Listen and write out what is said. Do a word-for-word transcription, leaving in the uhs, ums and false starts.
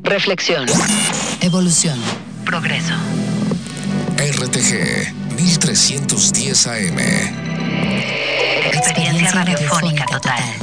Reflexión. Evolución. Progreso. R T G mil trescientos diez A M. Experiencia radiofónica total.